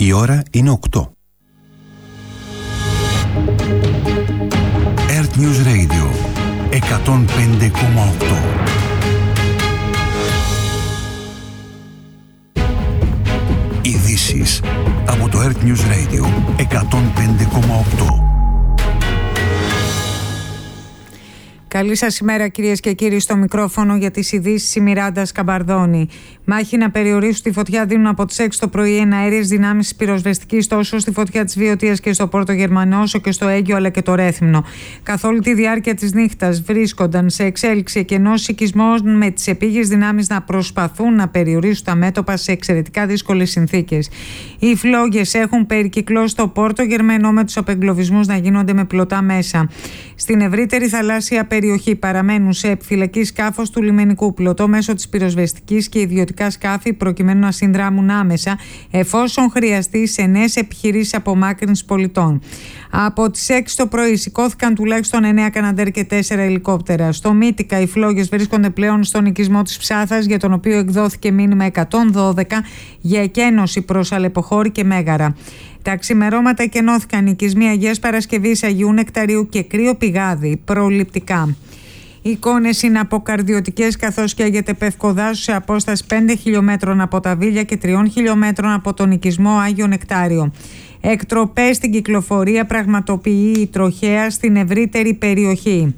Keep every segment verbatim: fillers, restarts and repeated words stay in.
Η ώρα είναι οκτώ. Earth News Radio εκατόν πέντε κόμμα οκτώ. Ειδήσεις από το Earth News Radio εκατόν πέντε κόμμα οκτώ. Καλή σας ημέρα, κυρίες και κύριοι, στο μικρόφωνο για τις ειδήσεις η Μιράντα Σκαμπαρδόνη. Μάχη να περιορίσουν τη φωτιά δίνουν από τις έξι το πρωί εναέριες δυνάμεις της πυροσβεστικής τόσο στη φωτιά της Βιωτίας και στο Πόρτο Γερμανό, όσο και στο Αίγιο αλλά και το Ρέθυμνο. Καθ' όλη τη διάρκεια της νύχτας βρίσκονταν σε εξέλιξη εκενός οικισμός με τις επίγειες δυνάμεις να προσπαθούν να περιορίσουν τα μέτωπα σε εξαιρετικά δύσκολες συνθήκες. Οι φλόγες έχουν περικυκλώσει το Πόρτο Γερμανό με τους απεγκλωβισμούς να γίνονται με πλωτά μέσα. Στην ευρύτερη θαλάσσια περιοχή παραμένουν σε επιφυλακή σκάφος του λιμενικού, πλωτό μέσω της πυροσβεστικής και ιδιωτικά σκάφη προκειμένου να συνδράμουν άμεσα εφόσον χρειαστεί σε νέες επιχειρήσεις απομάκρυνσης πολιτών. Από τις έξι το πρωί σηκώθηκαν τουλάχιστον εννέα Καναντέρ και τέσσερα ελικόπτερα. Στο Μύτικα οι φλόγες βρίσκονται πλέον στον οικισμό της Ψάθας, για τον οποίο εκδόθηκε μήνυμα εκατόν δώδεκα για εκένωση προς Αλεποχώρη και Μέγαρα. Τα ξημερώματα εκενώθηκαν οικισμοί Αγίας Παρασκευής, Αγίου Νεκταρίου και Κρύο Πηγάδι προληπτικά. Οι εικόνες είναι αποκαρδιωτικές, καθώς καίγεται Πευκοδάσου σε απόσταση πέντε χιλιόμετρων από τα Βίλια και τριών χιλιόμετρων από τον οικισμό Άγιο Νεκτάριο. Εκτροπές στην κυκλοφορία πραγματοποιεί η τροχέα στην ευρύτερη περιοχή.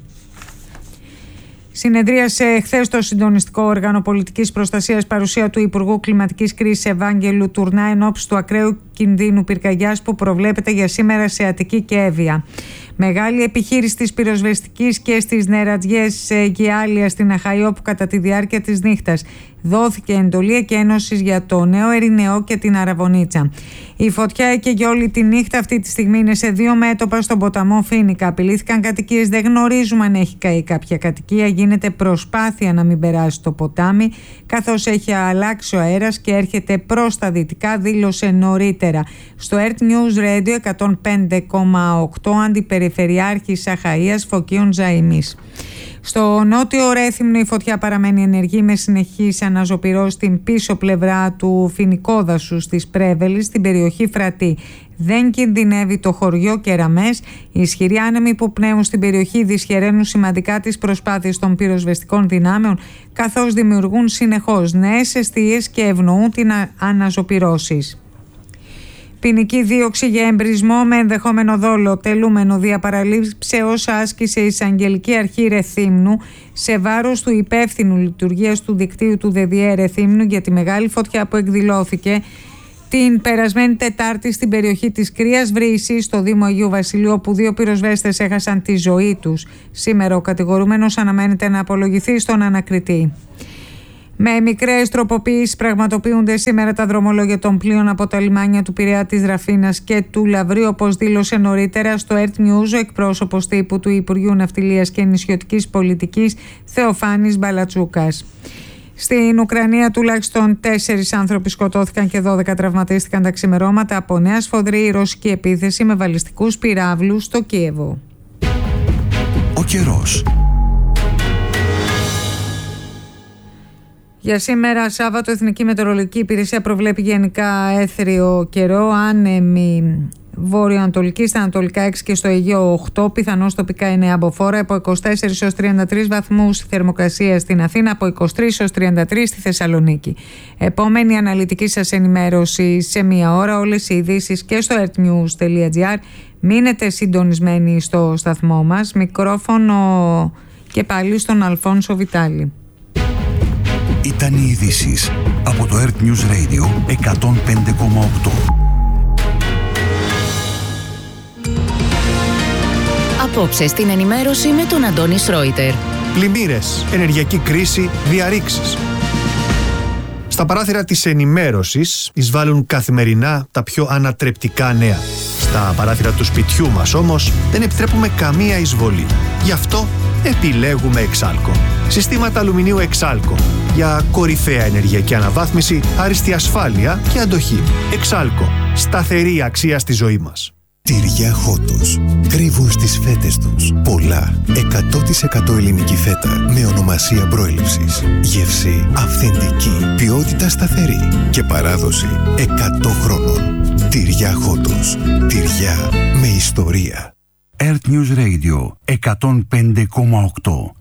Συνεδρίασε χθες το συντονιστικό όργανο πολιτικής προστασίας παρουσία του Υπουργού Κλιματικής Κρίσης Ευάγγελου Τουρνά εν ώψη του ακραίου κινδύνου πυρκαγιάς που προβλέπεται για σήμερα σε Αττική και Εύβοια. Μεγάλη επιχείρηση της πυροσβεστικής και στις νερατζιές Γεάλια στην Αχαϊό, που κατά τη διάρκεια της νύχτας δόθηκε εντολή εκένωσης για το Νέο Ερηνεό και την Αραβωνίτσα. Η φωτιά έκαιγε όλη τη νύχτα, αυτή τη στιγμή είναι σε δύο μέτωπα στον ποταμό Φίνικα. Απειλήθηκαν κατοικίες, δεν γνωρίζουμε αν έχει καεί κάποια κατοικία. Γίνεται προσπάθεια να μην περάσει το ποτάμι, καθώς έχει αλλάξει ο αέρας και έρχεται προς τα δυτικά, δήλωσε νωρίτερα στο Earth News Radio εκατόν πέντε κόμμα οκτώ αντιπεριφερειάρχης Αχαΐας Φωκίων Ζαημής. Στο νότιο Ρέθυμνο η φωτιά παραμένει ενεργή με συνεχείς αναζωπυρώσεις στην πίσω πλευρά του φοινικόδασους της Πρέβελης, στην περιοχή Φρατή. Δεν κινδυνεύει το χωριό Κεραμές. Οι ισχυροί άνεμοι που πνέουν στην περιοχή δυσχεραίνουν σημαντικά τις προσπάθειες των πυροσβεστικών δυνάμεων, καθώς δημιουργούν συνεχώς νέες εστίες και ευνοούν την αναζωπυρώσεις. Ποινική δίωξη για εμπρισμό με ενδεχόμενο δόλο τελούμενο διαπαραλήψεως άσκησε η Εισαγγελική Αρχή Ρεθύμνου σε βάρος του υπεύθυνου λειτουργίας του δικτύου του ΔΕΔΙΕ Ρεθύμνου για τη μεγάλη φωτιά που εκδηλώθηκε την περασμένη Τετάρτη στην περιοχή της Κρύας Βρύσης στο Δήμο Αγίου Βασιλείου, όπου δύο πυροσβέστες έχασαν τη ζωή τους. Σήμερα ο κατηγορούμενος αναμένεται να απολογηθεί στον ανακριτή. Με μικρές τροποποιήσεις πραγματοποιούνται σήμερα τα δρομολόγια των πλοίων από τα λιμάνια του Πειραιά, της Ραφίνας και του Λαβρίου, όπως δήλωσε νωρίτερα στο Earth News ο εκπρόσωπος τύπου του Υπουργείου Ναυτιλίας και Νησιωτικής Πολιτικής Θεοφάνης Μπαλατσούκας. Στην Ουκρανία τουλάχιστον τέσσερις άνθρωποι σκοτώθηκαν και δώδεκα τραυματίστηκαν τα ξημερώματα από νέα σφοδρή ρωσική επίθεση με βαλιστικούς πυράβλους στο Κίεβο. Ο καιρός. Για σήμερα Σάββατο, η Εθνική Μετεωρολογική Υπηρεσία προβλέπει γενικά έθριο καιρό, άνεμη βορειοανατολική στα ανατολικά έξι και στο Αιγαίο οκτώ, πιθανώς τοπικά εννέα αμποφόρα, από είκοσι τέσσερις έως τριάντα τρεις βαθμούς θερμοκρασία στην Αθήνα, από είκοσι τρεις έως τριάντα τρεις στη Θεσσαλονίκη. Επόμενη αναλυτική σας ενημέρωση σε μία ώρα, όλες οι ειδήσεις και στο earthnews.gr. Μείνετε συντονισμένοι στο σταθμό μας. Μικρόφωνο και πάλι στον Αλφόνσο Βιτάλη. Ήταν οι ειδήσεις από το Earth News Radio εκατόν πέντε κόμμα οκτώ. Απόψε στην ενημέρωση με τον Αντώνη Σρόιτερ. Πλημμύρες, ενεργειακή κρίση, διαρρήξεις. Στα παράθυρα της ενημέρωσης εισβάλλουν καθημερινά τα πιο ανατρεπτικά νέα. Στα παράθυρα του σπιτιού μας όμως δεν επιτρέπουμε καμία εισβολή. Γι' αυτό επιλέγουμε Εξάλκο. Συστήματα αλουμινίου Εξάλκο για κορυφαία ενεργειακή αναβάθμιση, άριστη ασφάλεια και αντοχή. Εξάλκο. Σταθερή αξία στη ζωή μας. Τυριά Χότος. Κρύβουν στις φέτες τους πολλά. εκατό τοις εκατό ελληνική φέτα με ονομασία προέλευσης. Γεύση αυθεντική. Ποιότητα σταθερή. Και παράδοση εκατό χρόνων. Τυριά Χότος. Τυριά με ιστορία. Earth News Radio εκατόν πέντε κόμμα οκτώ.